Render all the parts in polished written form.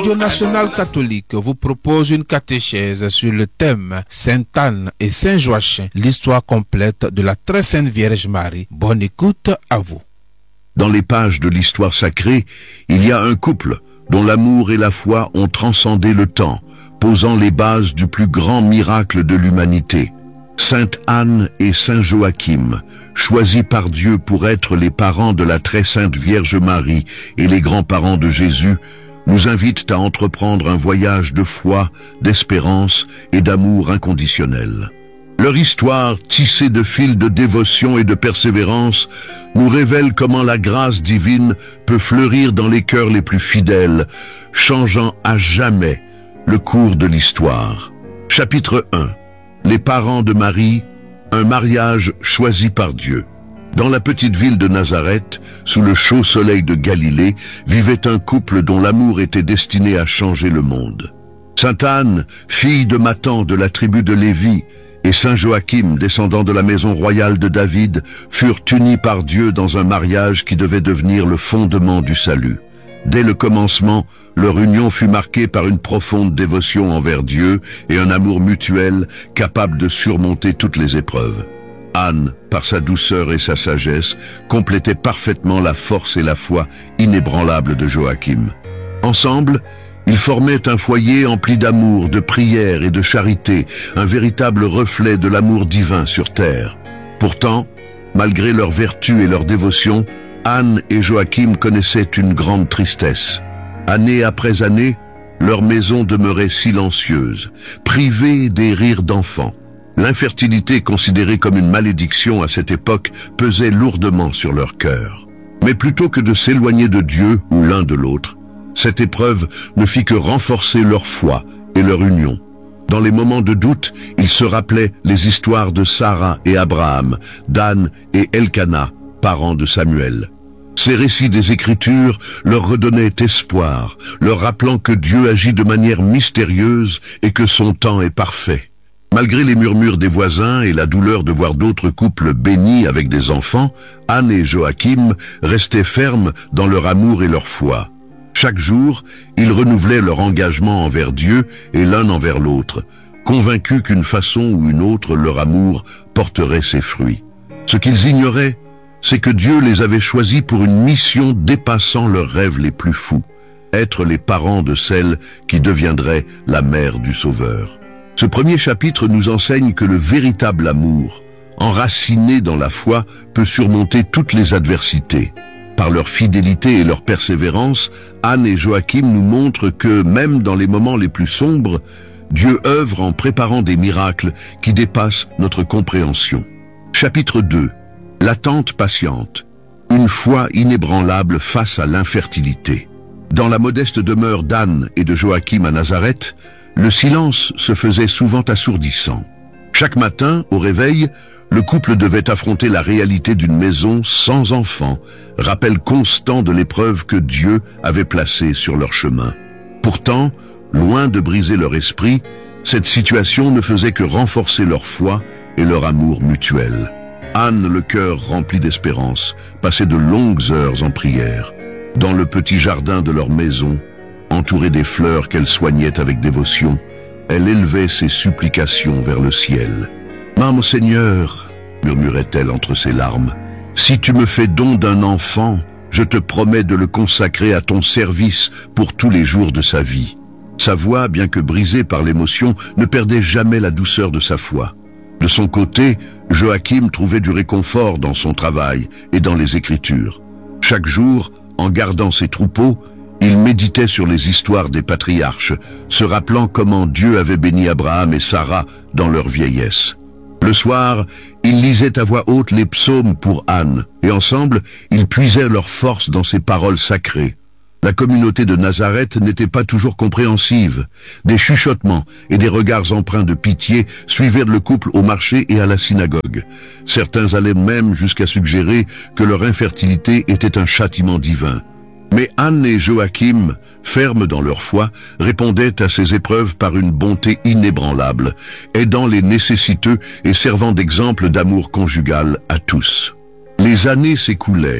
Radio Nationale Catholique vous propose une catéchèse sur le thème Sainte Anne et Saint Joachim, l'histoire complète de la très sainte Vierge Marie. Bonne écoute à vous. Dans les pages de l'histoire sacrée, il y a un couple dont l'amour et la foi ont transcendé le temps, posant les bases du plus grand miracle de l'humanité. Sainte Anne et Saint Joachim, choisis par Dieu pour être les parents de la très sainte Vierge Marie et les grands-parents de Jésus, nous invitent à entreprendre un voyage de foi, d'espérance et d'amour inconditionnel. Leur histoire, tissée de fils de dévotion et de persévérance, nous révèle comment la grâce divine peut fleurir dans les cœurs les plus fidèles, changeant à jamais le cours de l'histoire. Chapitre 1. Les parents de Marie, un mariage choisi par Dieu. Dans la petite ville de Nazareth, sous le chaud soleil de Galilée, vivait un couple dont l'amour était destiné à changer le monde. Sainte Anne, fille de Mathan de la tribu de Lévi, et Saint Joachim, descendant de la maison royale de David, furent unis par Dieu dans un mariage qui devait devenir le fondement du salut. Dès le commencement, leur union fut marquée par une profonde dévotion envers Dieu et un amour mutuel capable de surmonter toutes les épreuves. Anne, par sa douceur et sa sagesse, complétait parfaitement la force et la foi inébranlables de Joachim. Ensemble, ils formaient un foyer empli d'amour, de prière et de charité, un véritable reflet de l'amour divin sur terre. Pourtant, malgré leur vertu et leur dévotion, Anne et Joachim connaissaient une grande tristesse. Année après année, leur maison demeurait silencieuse, privée des rires d'enfants. L'infertilité, considérée comme une malédiction à cette époque, pesait lourdement sur leur cœur. Mais plutôt que de s'éloigner de Dieu ou l'un de l'autre, cette épreuve ne fit que renforcer leur foi et leur union. Dans les moments de doute, ils se rappelaient les histoires de Sarah et Abraham, d'Anne et Elkana, parents de Samuel. Ces récits des Écritures leur redonnaient espoir, leur rappelant que Dieu agit de manière mystérieuse et que son temps est parfait. Malgré les murmures des voisins et la douleur de voir d'autres couples bénis avec des enfants, Anne et Joachim restaient fermes dans leur amour et leur foi. Chaque jour, ils renouvelaient leur engagement envers Dieu et l'un envers l'autre, convaincus qu'une façon ou une autre leur amour porterait ses fruits. Ce qu'ils ignoraient, c'est que Dieu les avait choisis pour une mission dépassant leurs rêves les plus fous, être les parents de celle qui deviendrait la mère du Sauveur. Ce premier chapitre nous enseigne que le véritable amour, enraciné dans la foi, peut surmonter toutes les adversités. Par leur fidélité et leur persévérance, Anne et Joachim nous montrent que, même dans les moments les plus sombres, Dieu œuvre en préparant des miracles qui dépassent notre compréhension. Chapitre 2. L'attente patiente. Une foi inébranlable face à l'infertilité. Dans la modeste demeure d'Anne et de Joachim à Nazareth, le silence se faisait souvent assourdissant. Chaque matin, au réveil, le couple devait affronter la réalité d'une maison sans enfants, rappel constant de l'épreuve que Dieu avait placée sur leur chemin. Pourtant, loin de briser leur esprit, cette situation ne faisait que renforcer leur foi et leur amour mutuel. Anne, le cœur rempli d'espérance, passait de longues heures en prière. Dans le petit jardin de leur maison, entourée des fleurs qu'elle soignait avec dévotion, elle élevait ses supplications vers le ciel. « Mon Seigneur, murmurait-elle entre ses larmes, si tu me fais don d'un enfant, je te promets de le consacrer à ton service pour tous les jours de sa vie. » Sa voix, bien que brisée par l'émotion, ne perdait jamais la douceur de sa foi. De son côté, Joachim trouvait du réconfort dans son travail et dans les Écritures. Chaque jour, en gardant ses troupeaux, il méditait sur les histoires des patriarches, se rappelant comment Dieu avait béni Abraham et Sarah dans leur vieillesse. Le soir, ils lisaient à voix haute les psaumes pour Anne, et ensemble, ils puisaient leur force dans ces paroles sacrées. La communauté de Nazareth n'était pas toujours compréhensive. Des chuchotements et des regards empreints de pitié suivirent le couple au marché et à la synagogue. Certains allaient même jusqu'à suggérer que leur infertilité était un châtiment divin. Mais Anne et Joachim, fermes dans leur foi, répondaient à ces épreuves par une bonté inébranlable, aidant les nécessiteux et servant d'exemple d'amour conjugal à tous. Les années s'écoulaient.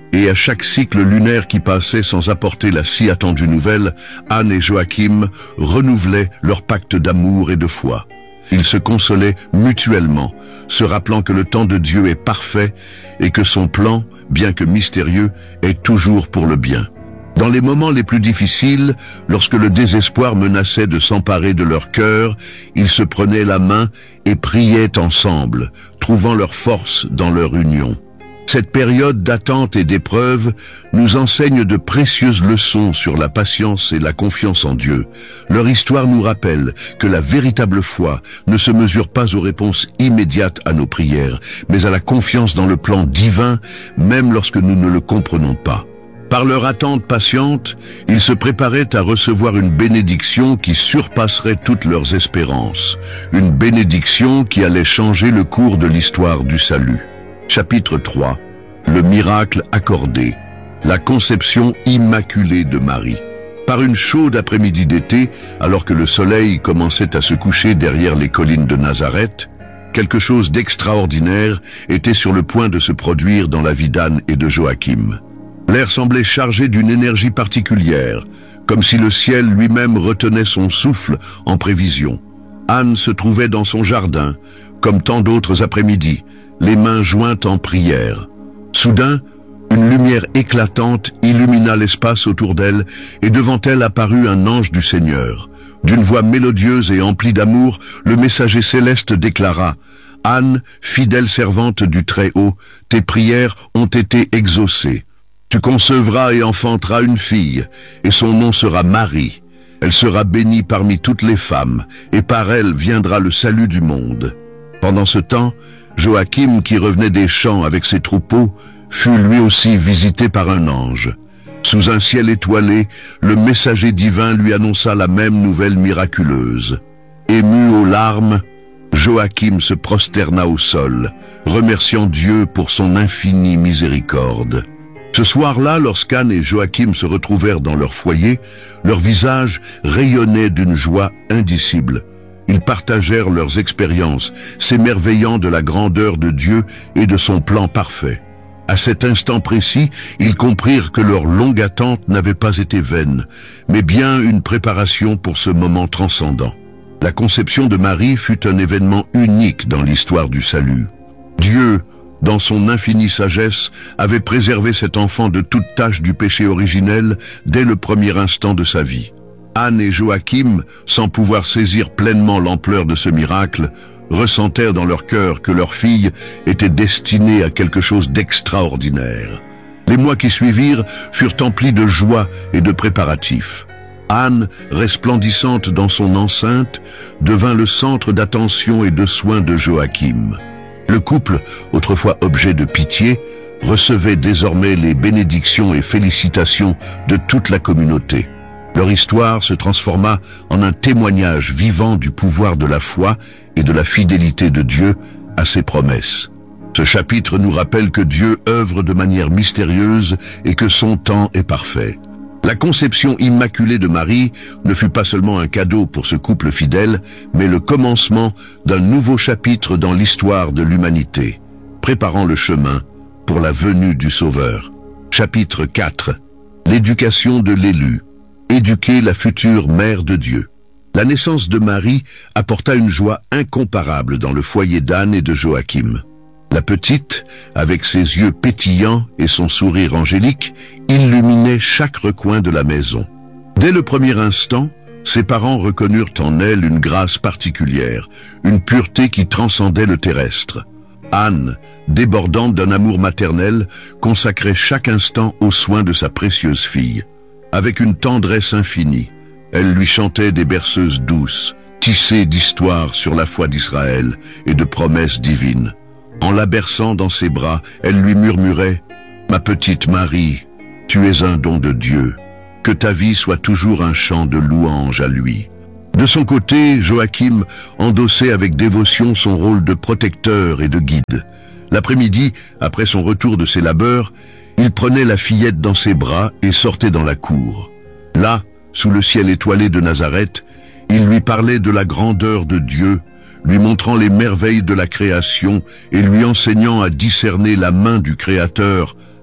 Et à chaque cycle lunaire qui passait sans apporter la si attendue nouvelle, Anne et Joachim renouvelaient leur pacte d'amour et de foi. Ils se consolaient mutuellement, se rappelant que le temps de Dieu est parfait et que son plan, bien que mystérieux, est toujours pour le bien. Dans les moments les plus difficiles, lorsque le désespoir menaçait de s'emparer de leur cœur, ils se prenaient la main et priaient ensemble, trouvant leur force dans leur union. Cette période d'attente et d'épreuve nous enseigne de précieuses leçons sur la patience et la confiance en Dieu. Leur histoire nous rappelle que la véritable foi ne se mesure pas aux réponses immédiates à nos prières, mais à la confiance dans le plan divin, même lorsque nous ne le comprenons pas. Par leur attente patiente, ils se préparaient à recevoir une bénédiction qui surpasserait toutes leurs espérances. Une bénédiction qui allait changer le cours de l'histoire du salut. Chapitre 3. Le miracle accordé. La conception immaculée de Marie. Par une chaude après-midi d'été, alors que le soleil commençait à se coucher derrière les collines de Nazareth, quelque chose d'extraordinaire était sur le point de se produire dans la vie d'Anne et de Joachim. L'air semblait chargé d'une énergie particulière, comme si le ciel lui-même retenait son souffle en prévision. Anne se trouvait dans son jardin, comme tant d'autres après-midi, les mains jointes en prière. Soudain, une lumière éclatante illumina l'espace autour d'elle et devant elle apparut un ange du Seigneur. D'une voix mélodieuse et emplie d'amour, le messager céleste déclara « Anne, fidèle servante du Très-Haut, tes prières ont été exaucées. Tu concevras et enfanteras une fille, et son nom sera Marie. Elle sera bénie parmi toutes les femmes, et par elle viendra le salut du monde. » Pendant ce temps, Joachim, qui revenait des champs avec ses troupeaux, fut lui aussi visité par un ange. Sous un ciel étoilé, le messager divin lui annonça la même nouvelle miraculeuse. Ému aux larmes, Joachim se prosterna au sol, remerciant Dieu pour son infinie miséricorde. Ce soir-là, lorsqu'Anne et Joachim se retrouvèrent dans leur foyer, leurs visages rayonnaient d'une joie indicible. Ils partagèrent leurs expériences, s'émerveillant de la grandeur de Dieu et de son plan parfait. À cet instant précis, ils comprirent que leur longue attente n'avait pas été vaine, mais bien une préparation pour ce moment transcendant. La conception de Marie fut un événement unique dans l'histoire du salut. Dieu, dans son infinie sagesse, avait préservé cet enfant de toute tache du péché originel dès le premier instant de sa vie. Anne et Joachim, sans pouvoir saisir pleinement l'ampleur de ce miracle, ressentèrent dans leur cœur que leur fille était destinée à quelque chose d'extraordinaire. Les mois qui suivirent furent emplis de joie et de préparatifs. Anne, resplendissante dans son enceinte, devint le centre d'attention et de soins de Joachim. Le couple, autrefois objet de pitié, recevait désormais les bénédictions et félicitations de toute la communauté. Leur histoire se transforma en un témoignage vivant du pouvoir de la foi et de la fidélité de Dieu à ses promesses. Ce chapitre nous rappelle que Dieu œuvre de manière mystérieuse et que son temps est parfait. La conception immaculée de Marie ne fut pas seulement un cadeau pour ce couple fidèle, mais le commencement d'un nouveau chapitre dans l'histoire de l'humanité, préparant le chemin pour la venue du Sauveur. Chapitre 4. L'éducation de l'élu. Éduquer la future mère de Dieu. La naissance de Marie apporta une joie incomparable dans le foyer d'Anne et de Joachim. La petite, avec ses yeux pétillants et son sourire angélique, illuminait chaque recoin de la maison. Dès le premier instant, ses parents reconnurent en elle une grâce particulière, une pureté qui transcendait le terrestre. Anne, débordante d'un amour maternel, consacrait chaque instant aux soins de sa précieuse fille. Avec une tendresse infinie, elle lui chantait des berceuses douces, tissées d'histoires sur la foi d'Israël et de promesses divines. En la berçant dans ses bras, elle lui murmurait « Ma petite Marie, tu es un don de Dieu. Que ta vie soit toujours un chant de louange à lui. » De son côté, Joachim endossait avec dévotion son rôle de protecteur et de guide. L'après-midi, après son retour de ses labeurs, il prenait la fillette dans ses bras et sortait dans la cour. Là, sous le ciel étoilé de Nazareth, il lui parlait de la grandeur de Dieu, lui montrant les merveilles de la création et lui enseignant à discerner la main du Créateur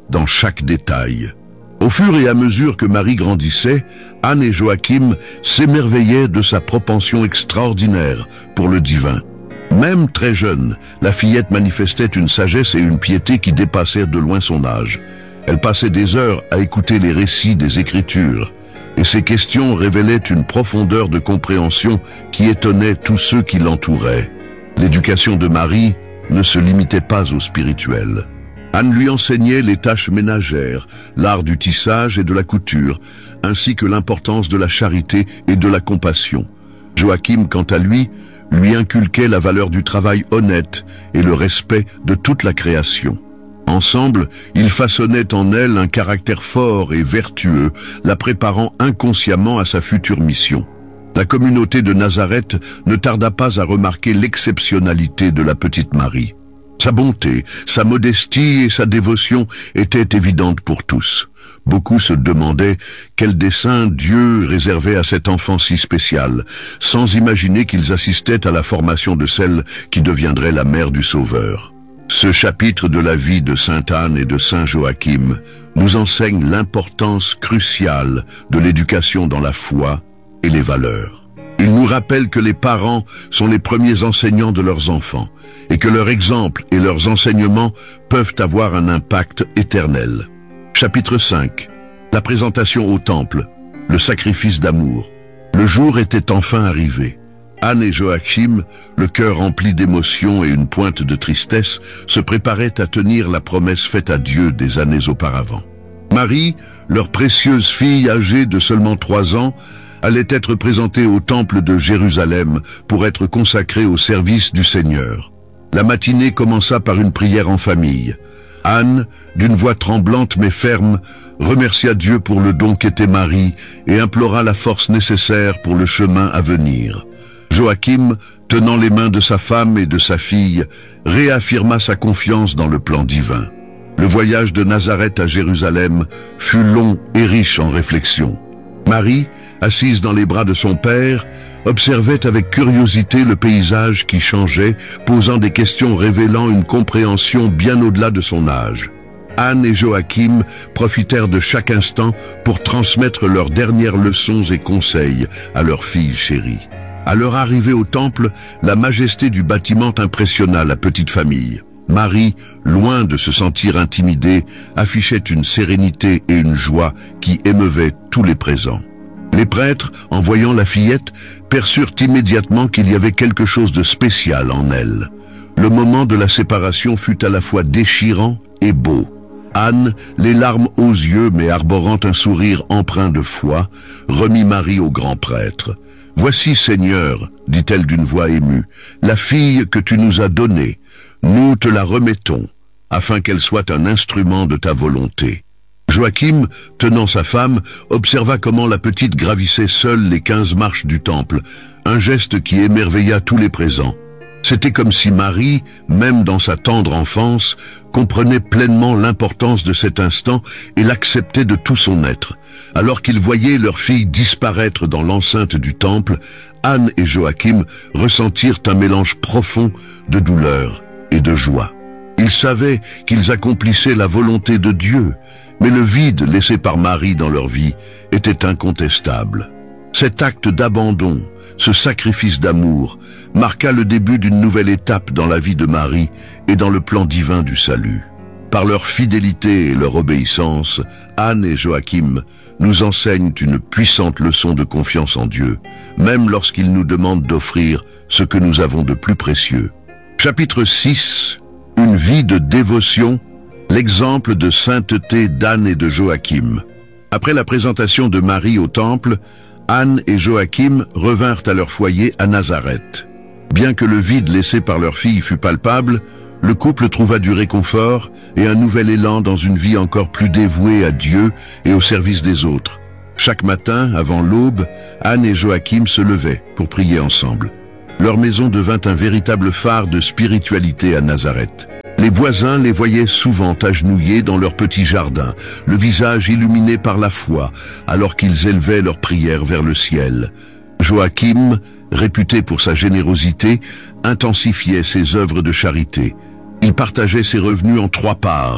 dans chaque détail. Au fur et à mesure que Marie grandissait, Anne et Joachim s'émerveillaient de sa propension extraordinaire pour le divin. Même très jeune, la fillette manifestait une sagesse et une piété qui dépassaient de loin son âge. Elle passait des heures à écouter les récits des Écritures, et ses questions révélaient une profondeur de compréhension qui étonnait tous ceux qui l'entouraient. L'éducation de Marie ne se limitait pas au spirituel. Anne lui enseignait les tâches ménagères, l'art du tissage et de la couture, ainsi que l'importance de la charité et de la compassion. Joachim, quant à lui inculquait la valeur du travail honnête et le respect de toute la création. Ensemble, ils façonnaient en elle un caractère fort et vertueux, la préparant inconsciemment à sa future mission. La communauté de Nazareth ne tarda pas à remarquer l'exceptionnalité de la petite Marie. Sa bonté, sa modestie et sa dévotion étaient évidentes pour tous. Beaucoup se demandaient quel dessein Dieu réservait à cet enfant si spécial, sans imaginer qu'ils assistaient à la formation de celle qui deviendrait la mère du Sauveur. Ce chapitre de la vie de Sainte Anne et de Saint Joachim nous enseigne l'importance cruciale de l'éducation dans la foi et les valeurs. Il nous rappelle que les parents sont les premiers enseignants de leurs enfants et que leur exemple et leurs enseignements peuvent avoir un impact éternel. Chapitre 5. La présentation au temple, le sacrifice d'amour. Le jour était enfin arrivé. Anne et Joachim, le cœur rempli d'émotion et une pointe de tristesse, se préparaient à tenir la promesse faite à Dieu des années auparavant. Marie, leur précieuse fille âgée de seulement 3 ans, allait être présentée au temple de Jérusalem pour être consacrée au service du Seigneur. La matinée commença par une prière en famille. Anne, d'une voix tremblante mais ferme, remercia Dieu pour le don qu'était Marie et implora la force nécessaire pour le chemin à venir. Joachim, tenant les mains de sa femme et de sa fille, réaffirma sa confiance dans le plan divin. Le voyage de Nazareth à Jérusalem fut long et riche en réflexions. Marie, assise dans les bras de son père, observait avec curiosité le paysage qui changeait, posant des questions révélant une compréhension bien au-delà de son âge. Anne et Joachim profitèrent de chaque instant pour transmettre leurs dernières leçons et conseils à leur fille chérie. À leur arrivée au temple, la majesté du bâtiment impressionna la petite famille. Marie, loin de se sentir intimidée, affichait une sérénité et une joie qui émeuvaient tous les présents. Les prêtres, en voyant la fillette, perçurent immédiatement qu'il y avait quelque chose de spécial en elle. Le moment de la séparation fut à la fois déchirant et beau. Anne, les larmes aux yeux mais arborant un sourire empreint de foi, remit Marie au grand prêtre. « Voici, Seigneur, dit-elle d'une voix émue, la fille que tu nous as donnée. Nous te la remettons, afin qu'elle soit un instrument de ta volonté. » Joachim, tenant sa femme, observa comment la petite gravissait seule les 15 marches du temple, un geste qui émerveilla tous les présents. C'était comme si Marie, même dans sa tendre enfance, comprenait pleinement l'importance de cet instant et l'acceptait de tout son être. Alors qu'ils voyaient leur fille disparaître dans l'enceinte du temple, Anne et Joachim ressentirent un mélange profond de douleur et de joie. Ils savaient qu'ils accomplissaient la volonté de Dieu, mais le vide laissé par Marie dans leur vie était incontestable. Cet acte d'abandon, ce sacrifice d'amour, marqua le début d'une nouvelle étape dans la vie de Marie et dans le plan divin du salut. Par leur fidélité et leur obéissance, Anne et Joachim nous enseignent une puissante leçon de confiance en Dieu, même lorsqu'il nous demande d'offrir ce que nous avons de plus précieux. Chapitre 6. Une vie de dévotion, l'exemple de sainteté d'Anne et de Joachim. Après la présentation de Marie au temple, Anne et Joachim revinrent à leur foyer à Nazareth. Bien que le vide laissé par leur fille fût palpable, le couple trouva du réconfort et un nouvel élan dans une vie encore plus dévouée à Dieu et au service des autres. Chaque matin, avant l'aube, Anne et Joachim se levaient pour prier ensemble. Leur maison devint un véritable phare de spiritualité à Nazareth. Les voisins les voyaient souvent agenouillés dans leur petit jardin, le visage illuminé par la foi, alors qu'ils élevaient leurs prières vers le ciel. Joachim, réputé pour sa générosité, intensifiait ses œuvres de charité. Il partageait ses revenus en 3 parts,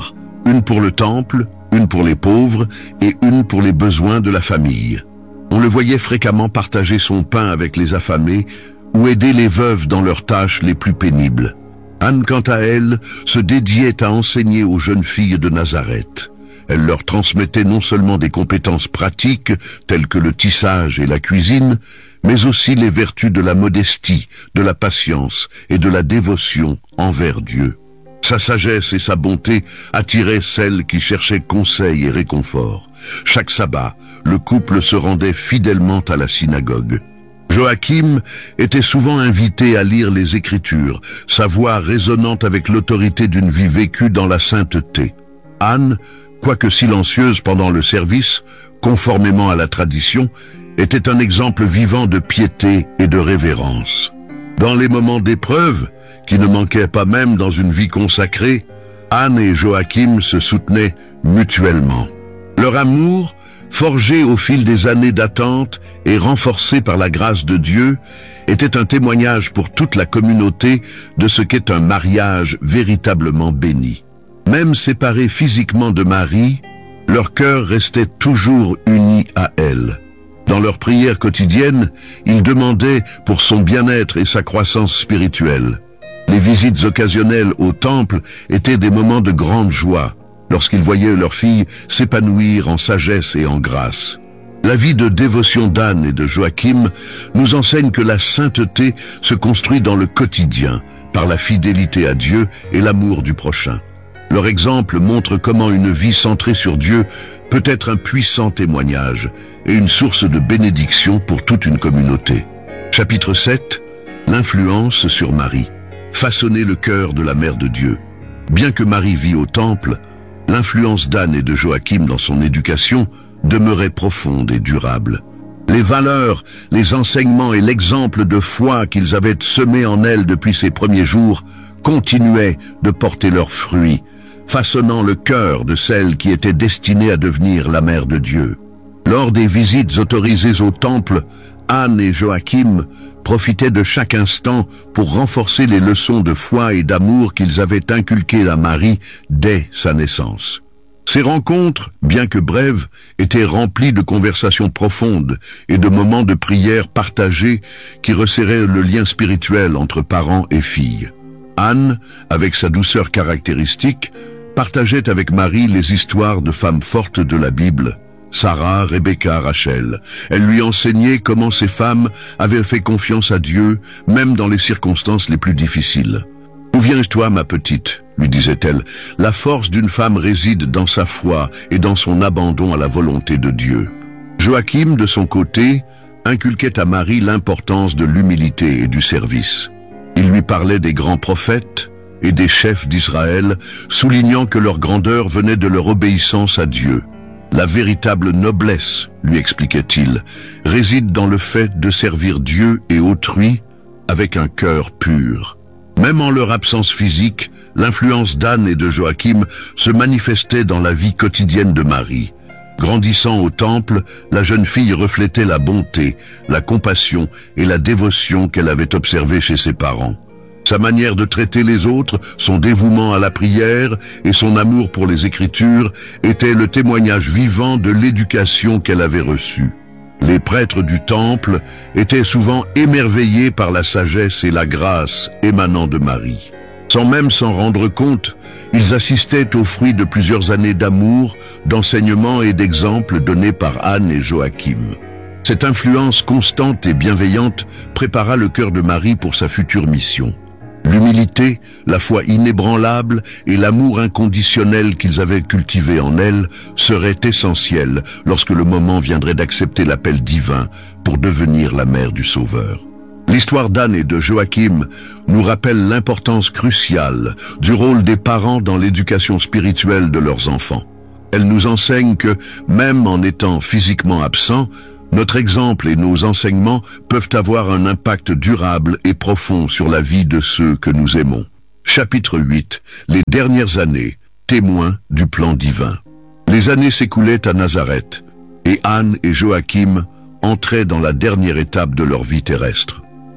une pour le temple, une pour les pauvres et une pour les besoins de la famille. On le voyait fréquemment partager son pain avec les affamés ou aider les veuves dans leurs tâches les plus pénibles. Anne, quant à elle, se dédiait à enseigner aux jeunes filles de Nazareth. Elle leur transmettait non seulement des compétences pratiques, telles que le tissage et la cuisine, mais aussi les vertus de la modestie, de la patience et de la dévotion envers Dieu. Sa sagesse et sa bonté attiraient celles qui cherchaient conseil et réconfort. Chaque sabbat, le couple se rendait fidèlement à la synagogue. Joachim était souvent invité à lire les Écritures, sa voix résonnante avec l'autorité d'une vie vécue dans la sainteté. Anne, quoique silencieuse pendant le service, conformément à la tradition, était un exemple vivant de piété et de révérence. Dans les moments d'épreuve, qui ne manquaient pas même dans une vie consacrée, Anne et Joachim se soutenaient mutuellement. Leur amour, forgé au fil des années d'attente et renforcé par la grâce de Dieu, était un témoignage pour toute la communauté de ce qu'est un mariage véritablement béni. Même séparés physiquement de Marie, leur cœur restait toujours uni à elle. Dans leur prière quotidienne, ils demandaient pour son bien-être et sa croissance spirituelle. Les visites occasionnelles au temple étaient des moments de grande joie, lorsqu'ils voyaient leur fille s'épanouir en sagesse et en grâce. La vie de dévotion d'Anne et de Joachim nous enseigne que la sainteté se construit dans le quotidien, par la fidélité à Dieu et l'amour du prochain. Leur exemple montre comment une vie centrée sur Dieu peut être un puissant témoignage et une source de bénédiction pour toute une communauté. Chapitre 7. L'influence sur Marie. Façonner le cœur de la Mère de Dieu. Bien que Marie vit au temple, l'influence d'Anne et de Joachim dans son éducation demeurait profonde et durable. Les valeurs, les enseignements et l'exemple de foi qu'ils avaient semés en elle depuis ses premiers jours continuaient de porter leurs fruits, façonnant le cœur de celle qui était destinée à devenir la Mère de Dieu. Lors des visites autorisées au temple, Anne et Joachim profitaient de chaque instant pour renforcer les leçons de foi et d'amour qu'ils avaient inculquées à Marie dès sa naissance. Ces rencontres, bien que brèves, étaient remplies de conversations profondes et de moments de prière partagés qui resserraient le lien spirituel entre parents et filles. Anne, avec sa douceur caractéristique, partageait avec Marie les histoires de femmes fortes de la Bible, Sarah, Rebecca, Rachel. Elle lui enseignait comment ces femmes avaient fait confiance à Dieu, même dans les circonstances les plus difficiles. « Souviens-toi, ma petite », lui disait-elle, « la force d'une femme réside dans sa foi et dans son abandon à la volonté de Dieu. » Joachim, de son côté, inculquait à Marie l'importance de l'humilité et du service. Il lui parlait des grands prophètes et des chefs d'Israël, soulignant que leur grandeur venait de leur obéissance à Dieu. La véritable noblesse, lui expliquait-il, réside dans le fait de servir Dieu et autrui avec un cœur pur. Même en leur absence physique, l'influence d'Anne et de Joachim se manifestait dans la vie quotidienne de Marie. Grandissant au temple, la jeune fille reflétait la bonté, la compassion et la dévotion qu'elle avait observée chez ses parents. Sa manière de traiter les autres, son dévouement à la prière et son amour pour les Écritures étaient le témoignage vivant de l'éducation qu'elle avait reçue. Les prêtres du temple étaient souvent émerveillés par la sagesse et la grâce émanant de Marie. Sans même s'en rendre compte, ils assistaient aux fruits de plusieurs années d'amour, d'enseignement et d'exemples donnés par Anne et Joachim. Cette influence constante et bienveillante prépara le cœur de Marie pour sa future mission. L'humilité, la foi inébranlable et l'amour inconditionnel qu'ils avaient cultivé en elle seraient essentiels lorsque le moment viendrait d'accepter l'appel divin pour devenir la mère du Sauveur. L'histoire d'Anne et de Joachim nous rappelle l'importance cruciale du rôle des parents dans l'éducation spirituelle de leurs enfants. Elle nous enseigne que, même en étant physiquement absents, notre exemple et nos enseignements peuvent avoir un impact durable et profond sur la vie de ceux que nous aimons. Chapitre 8. Les dernières années, témoins du plan divin. Les années s'écoulaient à Nazareth, et Anne et Joachim entraient dans la dernière étape de leur vie terrestre.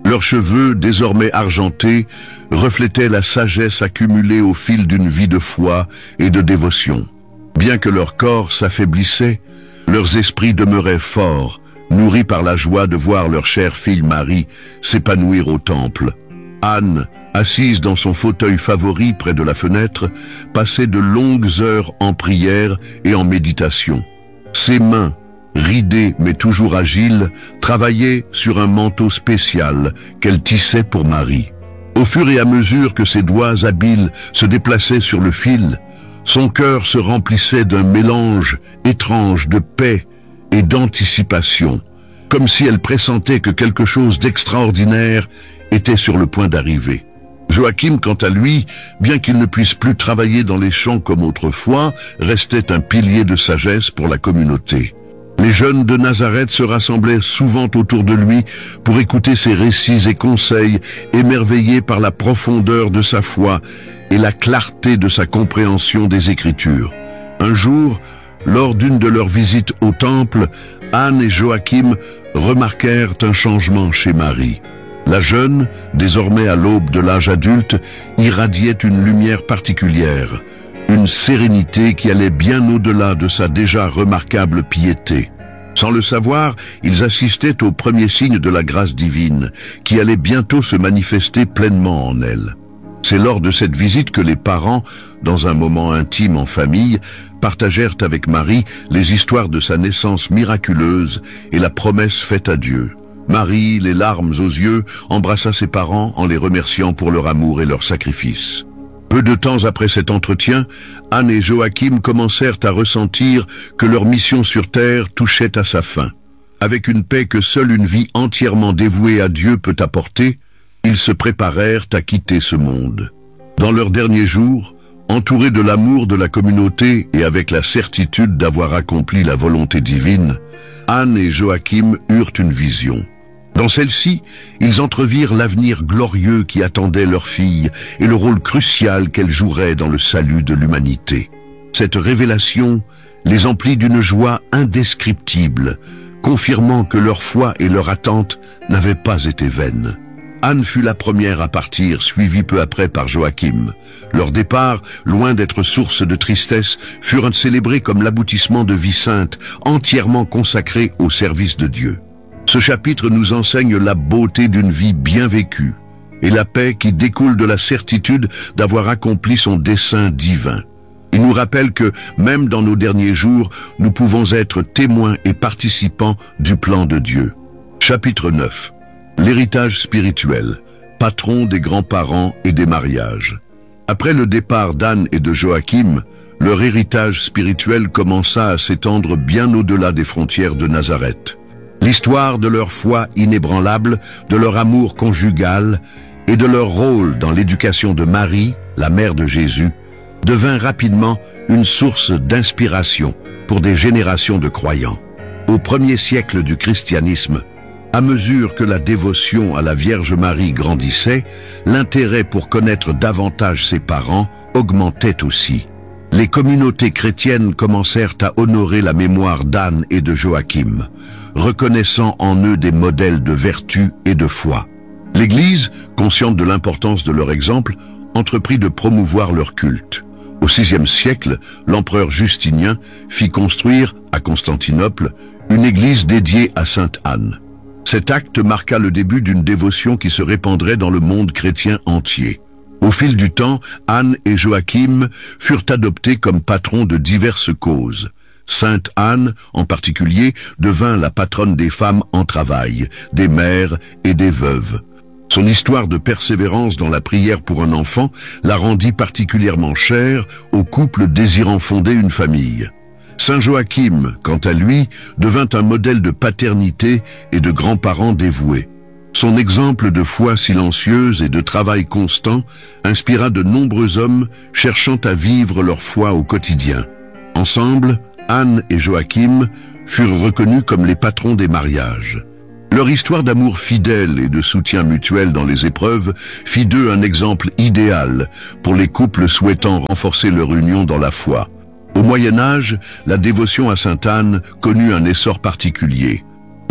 Leurs cheveux, désormais argentés, reflétaient la sagesse accumulée au fil d'une vie de foi et de dévotion. Bien que leur corps s'affaiblissait, leurs esprits demeuraient forts, nourris par la joie de voir leur chère fille Marie s'épanouir au temple. Anne, assise dans son fauteuil favori près de la fenêtre, passait de longues heures en prière et en méditation. Ses mains, ridées mais toujours agiles, travaillaient sur un manteau spécial qu'elle tissait pour Marie. Au fur et à mesure que ses doigts habiles se déplaçaient sur le fil, son cœur se remplissait d'un mélange étrange de paix et d'anticipation, comme si elle pressentait que quelque chose d'extraordinaire était sur le point d'arriver. Joachim, quant à lui, bien qu'il ne puisse plus travailler dans les champs comme autrefois, restait un pilier de sagesse pour la communauté. Les jeunes de Nazareth se rassemblaient souvent autour de lui pour écouter ses récits et conseils, émerveillés par la profondeur de sa foi et la clarté de sa compréhension des Écritures. Un jour, lors d'une de leurs visites au temple, Anne et Joachim remarquèrent un changement chez Marie. La jeune, désormais à l'aube de l'âge adulte, irradiait une lumière particulière, une sérénité qui allait bien au-delà de sa déjà remarquable piété. Sans le savoir, ils assistaient au premier signe de la grâce divine, qui allait bientôt se manifester pleinement en elle. C'est lors de cette visite que les parents, dans un moment intime en famille, partagèrent avec Marie les histoires de sa naissance miraculeuse et la promesse faite à Dieu. Marie, les larmes aux yeux, embrassa ses parents en les remerciant pour leur amour et leur sacrifice. Peu de temps après cet entretien, Anne et Joachim commencèrent à ressentir que leur mission sur terre touchait à sa fin. Avec une paix que seule une vie entièrement dévouée à Dieu peut apporter, ils se préparèrent à quitter ce monde. Dans leurs derniers jours, entourés de l'amour de la communauté et avec la certitude d'avoir accompli la volonté divine, Anne et Joachim eurent une vision. Dans celle-ci, ils entrevirent l'avenir glorieux qui attendait leur fille et le rôle crucial qu'elle jouerait dans le salut de l'humanité. Cette révélation les emplit d'une joie indescriptible, confirmant que leur foi et leur attente n'avaient pas été vaines. Anne fut la première à partir, suivie peu après par Joachim. Leur départ, loin d'être source de tristesse, furent célébrés comme l'aboutissement de vie sainte, entièrement consacrée au service de Dieu. Ce chapitre nous enseigne la beauté d'une vie bien vécue et la paix qui découle de la certitude d'avoir accompli son dessein divin. Il nous rappelle que, même dans nos derniers jours, nous pouvons être témoins et participants du plan de Dieu. Chapitre 9. L'héritage spirituel, patron des grands-parents et des mariages. Après le départ d'Anne et de Joachim, leur héritage spirituel commença à s'étendre bien au-delà des frontières de Nazareth. L'histoire de leur foi inébranlable, de leur amour conjugal et de leur rôle dans l'éducation de Marie, la mère de Jésus, devint rapidement une source d'inspiration pour des générations de croyants. Au premier siècle du christianisme, à mesure que la dévotion à la Vierge Marie grandissait, l'intérêt pour connaître davantage ses parents augmentait aussi. Les communautés chrétiennes commencèrent à honorer la mémoire d'Anne et de Joachim, reconnaissant en eux des modèles de vertu et de foi. L'Église, consciente de l'importance de leur exemple, entreprit de promouvoir leur culte. Au VIe siècle, l'empereur Justinien fit construire, à Constantinople, une église dédiée à Sainte Anne. Cet acte marqua le début d'une dévotion qui se répandrait dans le monde chrétien entier. Au fil du temps, Anne et Joachim furent adoptés comme patrons de diverses causes. Sainte Anne, en particulier, devint la patronne des femmes en travail, des mères et des veuves. Son histoire de persévérance dans la prière pour un enfant la rendit particulièrement chère aux couples désirant fonder une famille. Saint Joachim, quant à lui, devint un modèle de paternité et de grands-parents dévoués. Son exemple de foi silencieuse et de travail constant inspira de nombreux hommes cherchant à vivre leur foi au quotidien. Ensemble, Anne et Joachim furent reconnus comme les patrons des mariages. Leur histoire d'amour fidèle et de soutien mutuel dans les épreuves fit d'eux un exemple idéal pour les couples souhaitant renforcer leur union dans la foi. Au Moyen Âge, la dévotion à Sainte Anne connut un essor particulier.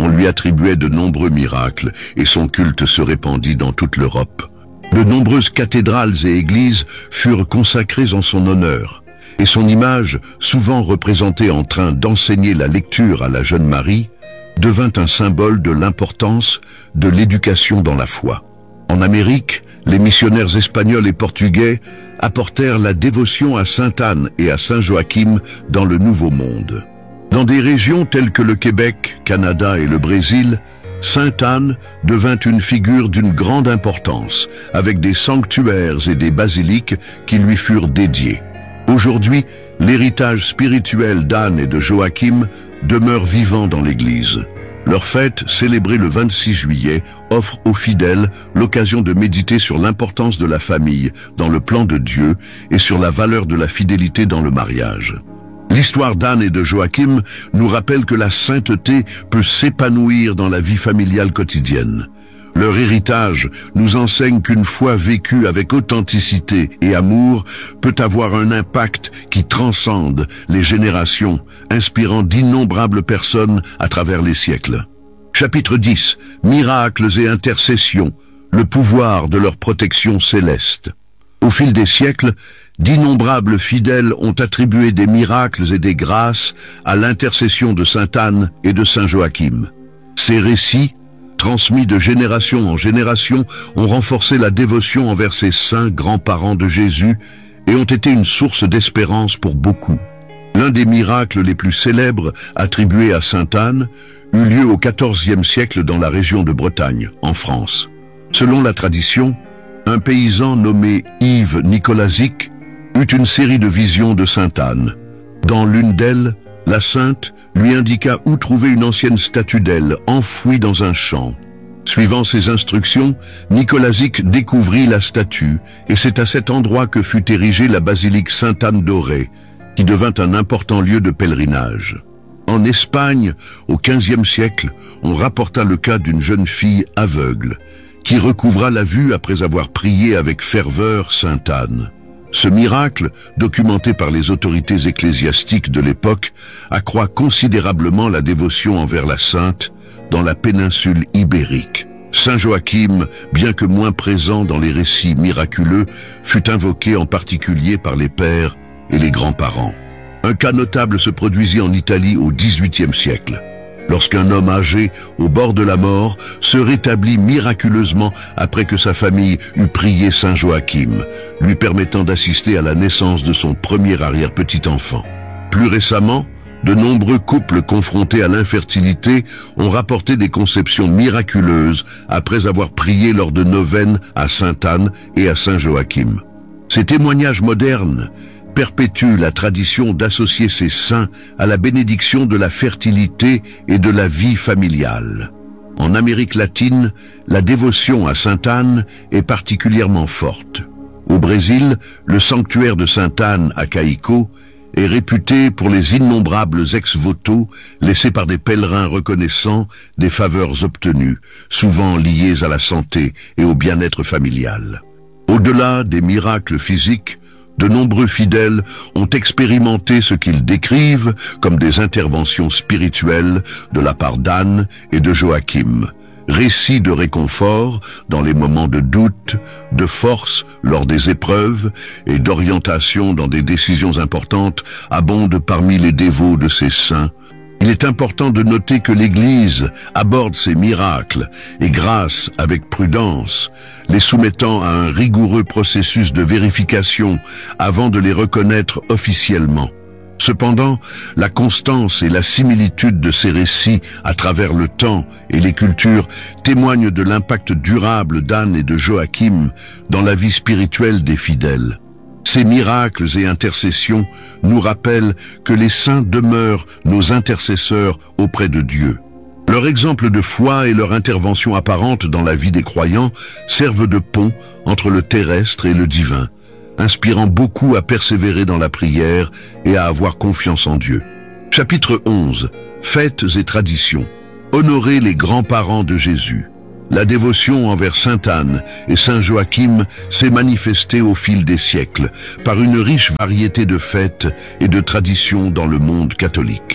On lui attribuait de nombreux miracles et son culte se répandit dans toute l'Europe. De nombreuses cathédrales et églises furent consacrées en son honneur, et son image, souvent représentée en train d'enseigner la lecture à la jeune Marie, devint un symbole de l'importance de l'éducation dans la foi. En Amérique, les missionnaires espagnols et portugais apportèrent la dévotion à Sainte Anne et à Saint Joachim dans le Nouveau Monde. Dans des régions telles que le Québec, Canada et le Brésil, Sainte Anne devint une figure d'une grande importance, avec des sanctuaires et des basiliques qui lui furent dédiés. Aujourd'hui, l'héritage spirituel d'Anne et de Joachim demeure vivant dans l'Église. Leur fête, célébrée le 26 juillet, offre aux fidèles l'occasion de méditer sur l'importance de la famille dans le plan de Dieu et sur la valeur de la fidélité dans le mariage. L'histoire d'Anne et de Joachim nous rappelle que la sainteté peut s'épanouir dans la vie familiale quotidienne. Leur héritage nous enseigne qu'une foi vécue avec authenticité et amour peut avoir un impact qui transcende les générations, inspirant d'innombrables personnes à travers les siècles. Chapitre 10. Miracles et intercessions, le pouvoir de leur protection céleste. Au fil des siècles, d'innombrables fidèles ont attribué des miracles et des grâces à l'intercession de Sainte Anne et de Saint Joachim. Ces récits, transmis de génération en génération, ont renforcé la dévotion envers ces saints grands-parents de Jésus et ont été une source d'espérance pour beaucoup. L'un des miracles les plus célèbres attribués à Sainte Anne eut lieu au XIVe siècle dans la région de Bretagne, en France. Selon la tradition, un paysan nommé Yves Nicolazic eut une série de visions de Sainte Anne. Dans l'une d'elles, la sainte lui indiqua où trouver une ancienne statue d'elle enfouie dans un champ. Suivant ses instructions, Nicolazic découvrit la statue et c'est à cet endroit que fut érigée la basilique Sainte-Anne d'Auray, qui devint un important lieu de pèlerinage. En Espagne, au XVe siècle, on rapporta le cas d'une jeune fille aveugle qui recouvra la vue après avoir prié avec ferveur Sainte Anne. Ce miracle, documenté par les autorités ecclésiastiques de l'époque, accroît considérablement la dévotion envers la sainte dans la péninsule ibérique. Saint Joachim, bien que moins présent dans les récits miraculeux, fut invoqué en particulier par les pères et les grands-parents. Un cas notable se produisit en Italie au XVIIIe siècle, lorsqu'un homme âgé, au bord de la mort, se rétablit miraculeusement après que sa famille eut prié Saint Joachim, lui permettant d'assister à la naissance de son premier arrière-petit-enfant. Plus récemment, de nombreux couples confrontés à l'infertilité ont rapporté des conceptions miraculeuses après avoir prié lors de neuvaines à Sainte Anne et à Saint Joachim. Ces témoignages modernes perpétue la tradition d'associer ces saints à la bénédiction de la fertilité et de la vie familiale. En Amérique latine, la dévotion à Sainte Anne est particulièrement forte. Au Brésil, le sanctuaire de Sainte Anne à Caico est réputé pour les innombrables ex-voto laissés par des pèlerins reconnaissant des faveurs obtenues, souvent liées à la santé et au bien-être familial. Au-delà des miracles physiques, de nombreux fidèles ont expérimenté ce qu'ils décrivent comme des interventions spirituelles de la part d'Anne et de Joachim. Récits de réconfort dans les moments de doute, de force lors des épreuves et d'orientation dans des décisions importantes abondent parmi les dévots de ces saints. Il est important de noter que l'Église aborde ces miracles et grâce avec prudence, les soumettant à un rigoureux processus de vérification avant de les reconnaître officiellement. Cependant, la constance et la similitude de ces récits à travers le temps et les cultures témoignent de l'impact durable d'Anne et de Joachim dans la vie spirituelle des fidèles. Ces miracles et intercessions nous rappellent que les saints demeurent nos intercesseurs auprès de Dieu. Leur exemple de foi et leur intervention apparente dans la vie des croyants servent de pont entre le terrestre et le divin, inspirant beaucoup à persévérer dans la prière et à avoir confiance en Dieu. Chapitre 11. Fêtes et traditions. Honorer les grands-parents de Jésus. La dévotion envers Sainte Anne et Saint Joachim s'est manifestée au fil des siècles par une riche variété de fêtes et de traditions dans le monde catholique.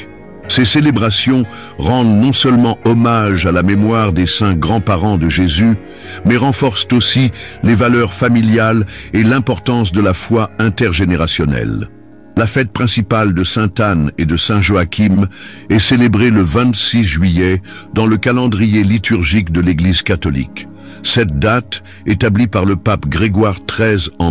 Ces célébrations rendent non seulement hommage à la mémoire des saints grands-parents de Jésus, mais renforcent aussi les valeurs familiales et l'importance de la foi intergénérationnelle. La fête principale de Sainte Anne et de Saint Joachim est célébrée le 26 juillet dans le calendrier liturgique de l'Église catholique. Cette date, établie par le pape Grégoire XIII en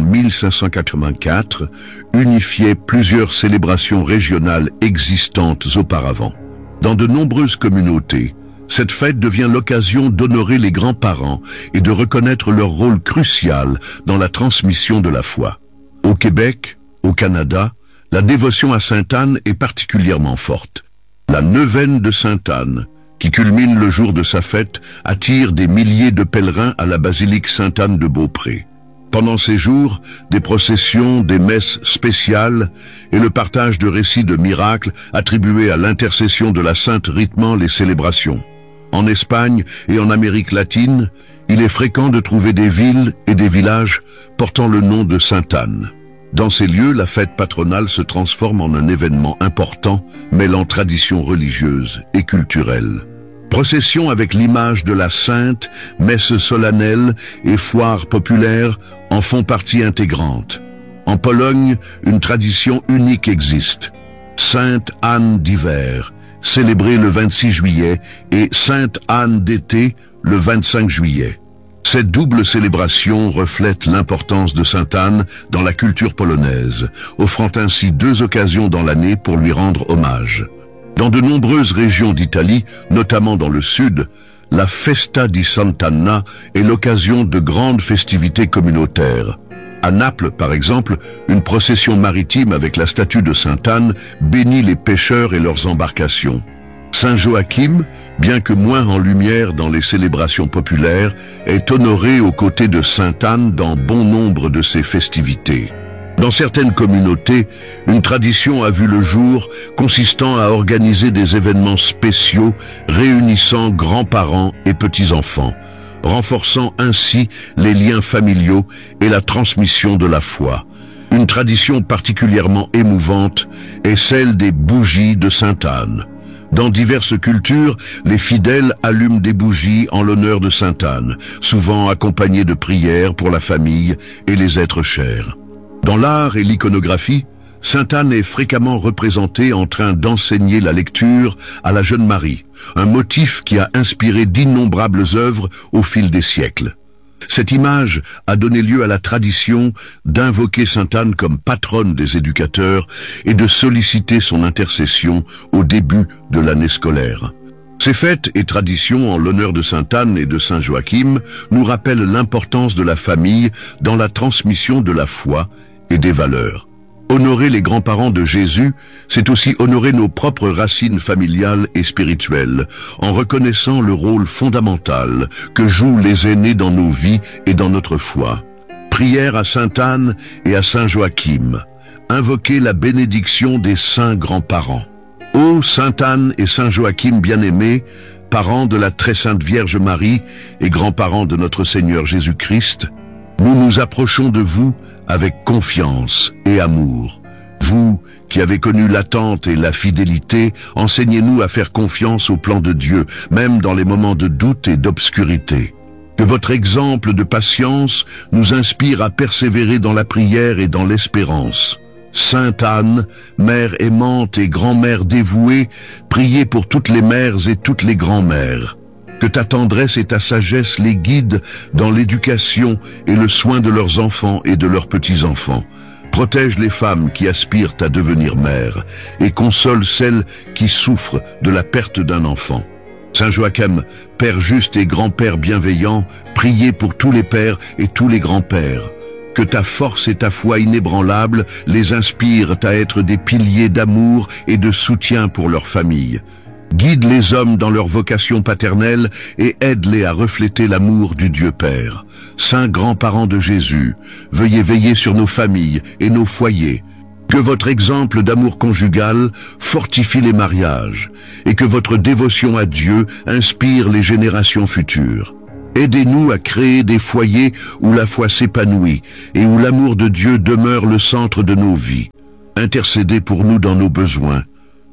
1584, unifiait plusieurs célébrations régionales existantes auparavant. Dans de nombreuses communautés, cette fête devient l'occasion d'honorer les grands-parents et de reconnaître leur rôle crucial dans la transmission de la foi. Au Québec, au Canada, la dévotion à Sainte Anne est particulièrement forte. La neuvaine de Sainte Anne, qui culmine le jour de sa fête, attire des milliers de pèlerins à la basilique Sainte-Anne de Beaupré. Pendant ces jours, des processions, des messes spéciales et le partage de récits de miracles attribués à l'intercession de la Sainte rythment les célébrations. En Espagne et en Amérique latine, il est fréquent de trouver des villes et des villages portant le nom de Sainte Anne. Dans ces lieux, la fête patronale se transforme en un événement important, mêlant tradition religieuse et culturelle. Processions avec l'image de la sainte, messes solennelles et foires populaires en font partie intégrante. En Pologne, une tradition unique existe. Sainte Anne d'hiver, célébrée le 26 juillet, et Sainte Anne d'été, le 25 juillet. Cette double célébration reflète l'importance de Sainte Anne dans la culture polonaise, offrant ainsi deux occasions dans l'année pour lui rendre hommage. Dans de nombreuses régions d'Italie, notamment dans le sud, la Festa di Sant'Anna est l'occasion de grandes festivités communautaires. À Naples, par exemple, une procession maritime avec la statue de Sainte Anne bénit les pêcheurs et leurs embarcations. Saint Joachim, bien que moins en lumière dans les célébrations populaires, est honoré aux côtés de Sainte Anne dans bon nombre de ses festivités. Dans certaines communautés, une tradition a vu le jour consistant à organiser des événements spéciaux réunissant grands-parents et petits-enfants, renforçant ainsi les liens familiaux et la transmission de la foi. Une tradition particulièrement émouvante est celle des bougies de Sainte Anne. Dans diverses cultures, les fidèles allument des bougies en l'honneur de Sainte Anne, souvent accompagnées de prières pour la famille et les êtres chers. Dans l'art et l'iconographie, Sainte Anne est fréquemment représentée en train d'enseigner la lecture à la jeune Marie, un motif qui a inspiré d'innombrables œuvres au fil des siècles. Cette image a donné lieu à la tradition d'invoquer Sainte Anne comme patronne des éducateurs et de solliciter son intercession au début de l'année scolaire. Ces fêtes et traditions en l'honneur de Sainte Anne et de Saint Joachim nous rappellent l'importance de la famille dans la transmission de la foi et des valeurs. Honorer les grands-parents de Jésus, c'est aussi honorer nos propres racines familiales et spirituelles, en reconnaissant le rôle fondamental que jouent les aînés dans nos vies et dans notre foi. Prière à Sainte Anne et à Saint Joachim. Invoquer la bénédiction des saints grands-parents. Ô Sainte Anne et Saint Joachim bien-aimés, parents de la très sainte Vierge Marie et grands-parents de notre Seigneur Jésus-Christ, nous nous approchons de vous avec confiance et amour. Vous, qui avez connu l'attente et la fidélité, enseignez-nous à faire confiance au plan de Dieu, même dans les moments de doute et d'obscurité. Que votre exemple de patience nous inspire à persévérer dans la prière et dans l'espérance. Sainte Anne, mère aimante et grand-mère dévouée, priez pour toutes les mères et toutes les grands-mères. Que ta tendresse et ta sagesse les guident dans l'éducation et le soin de leurs enfants et de leurs petits-enfants. Protège les femmes qui aspirent à devenir mères et console celles qui souffrent de la perte d'un enfant. Saint Joachim, Père juste et grand-père bienveillant, priez pour tous les pères et tous les grands-pères. Que ta force et ta foi inébranlables les inspirent à être des piliers d'amour et de soutien pour leur famille. Guide les hommes dans leur vocation paternelle et aide-les à refléter l'amour du Dieu Père. Saints grands-parents de Jésus, veuillez veiller sur nos familles et nos foyers. Que votre exemple d'amour conjugal fortifie les mariages et que votre dévotion à Dieu inspire les générations futures. Aidez-nous à créer des foyers où la foi s'épanouit et où l'amour de Dieu demeure le centre de nos vies. Intercédez pour nous dans nos besoins.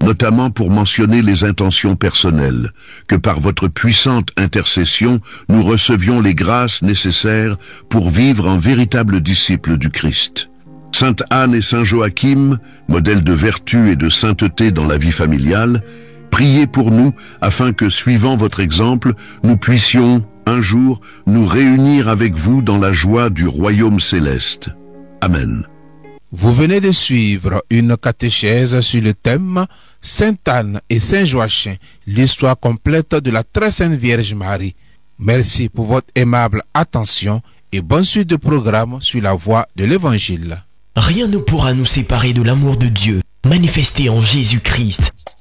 notamment pour mentionner les intentions personnelles, que par votre puissante intercession, nous recevions les grâces nécessaires pour vivre en véritables disciples du Christ. Sainte Anne et Saint Joachim, modèles de vertu et de sainteté dans la vie familiale, priez pour nous afin que, suivant votre exemple, nous puissions, un jour, nous réunir avec vous dans la joie du royaume céleste. Amen. Vous venez de suivre une catéchèse sur le thème Sainte Anne et Saint Joachim, l'histoire complète de la très sainte Vierge Marie. Merci pour votre aimable attention et bonne suite de programme sur la voie de l'Évangile. Rien ne pourra nous séparer de l'amour de Dieu, manifesté en Jésus-Christ.